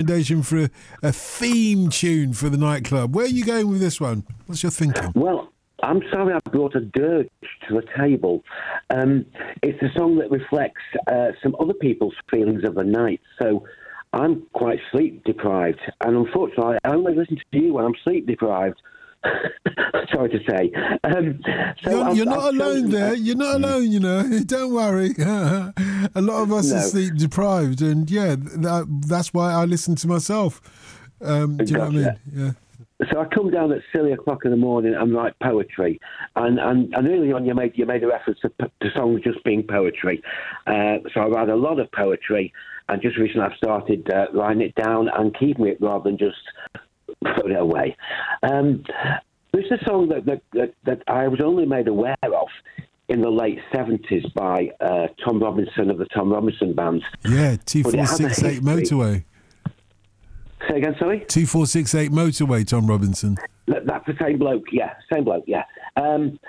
recommendation for a theme tune for the nightclub. Where are you going with this one? What's your thinking? Well, I'm sorry I brought a dirge to the table. It's a song that reflects some other people's feelings of the night. So I'm quite sleep deprived, and unfortunately, I only listen to you when I'm sleep deprived. Sorry to say. You're not alone there. You're not alone, you know. Don't worry. A lot of us are sleep deprived, and that's why I listen to myself. Do you know what I mean? Yeah. So I come down at silly o'clock in the morning and write poetry, and early on you made a reference to songs just being poetry. So I write a lot of poetry, and just recently I've started writing it down and keeping it rather than just throwing it away. There's a song that I was only made aware of in the late 70s by Tom Robinson of the Tom Robinson Band. Yeah, 2468 Motorway. Say again, sorry? 2468 Motorway, Tom Robinson. That's the same bloke, yeah. And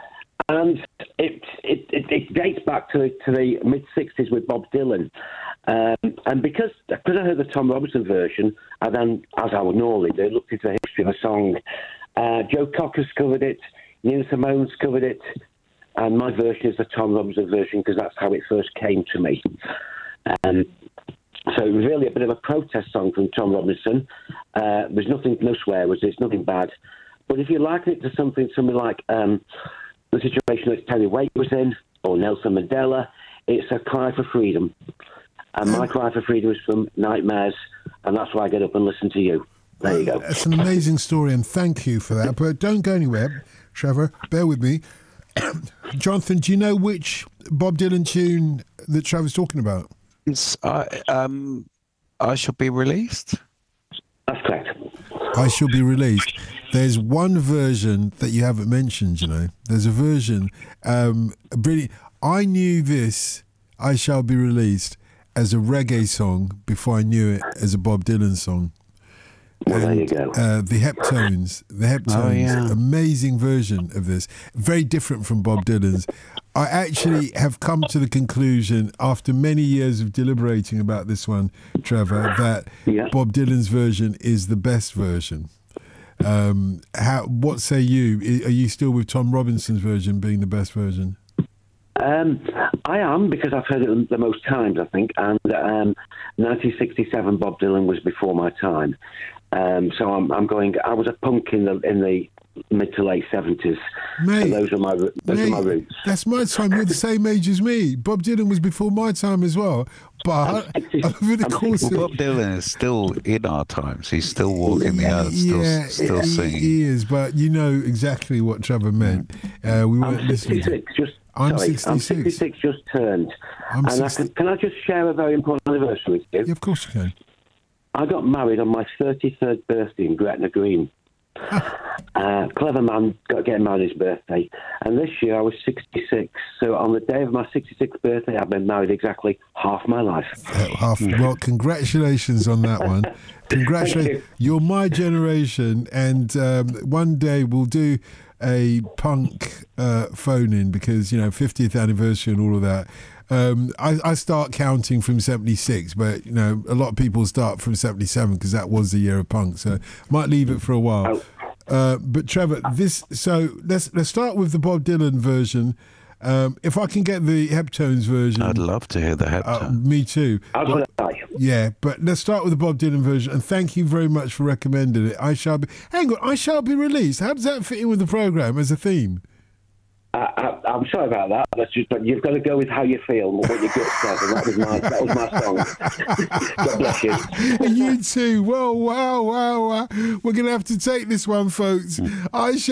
it dates back to the mid-60s with Bob Dylan. And because I heard the Tom Robinson version, and then, as I would normally do, looked into the history of the song. Joe Cocker's covered it, Nina Simone's covered it, and my version is the Tom Robinson version because that's how it first came to me. So it was really a bit of a protest song from Tom Robinson. There's no swear words, it's nothing bad. But if you liken it to something like the situation that Terry Waite was in, or Nelson Mandela, it's a cry for freedom. And my cry for freedom is from Nightmares, and that's why I get up and listen to you. There you go. It's an amazing story, and thank you for that. But don't go anywhere, Trevor. Bear with me. Jonathan, do you know which Bob Dylan tune that Trevor's talking about? I Shall Be Released. That's correct. I Shall Be Released. There's one version that you haven't mentioned, you know. There's a version. Brilliant. I knew this, I Shall Be Released, as a reggae song before I knew it as a Bob Dylan song. Well, there you go. The Heptones, amazing version of this. Very different from Bob Dylan's. I actually have come to the conclusion, after many years of deliberating about this one, Trevor, that Bob Dylan's version is the best version. What say you? Are you still with Tom Robinson's version being the best version? I am, because I've heard it the most times, I think, and 1967 Bob Dylan was before my time. So I'm going. I was a punk in the mid to late 70s. Mate, and those are my roots. That's my time. You're the same age as me. Bob Dylan was before my time as well. But over the course of... Bob Dylan is still in our times. He's still walking the earth, still singing. He is, but you know exactly what Trevor meant. We weren't listening. I'm 66. I'm 66, just turned. Can I just share a very important anniversary with you? Yeah, of course you can. I got married on my 33rd birthday in Gretna Green. Clever man, got getting married on his birthday. And this year I was 66. So on the day of my 66th birthday, I've been married exactly half my life. Well, congratulations on that one. Congratulations. You're my generation, and one day we'll do a punk phone-in because, 50th anniversary and all of that. I start counting from 76, but a lot of people start from 77 because that was the year of punk. So might leave it for a while. But Trevor, let's start with the Bob Dylan version. If I can get the Heptones version, I'd love to hear the Heptones. Me too. Yeah, but let's start with the Bob Dylan version. And thank you very much for recommending it. I Shall Be Released. How does that fit in with the program as a theme? I'm sorry about that. That's just, you've got to go with how you feel and what your gut says, and that was my song. God bless you. And you too. Wow. We're going to have to take this one, folks. I Shall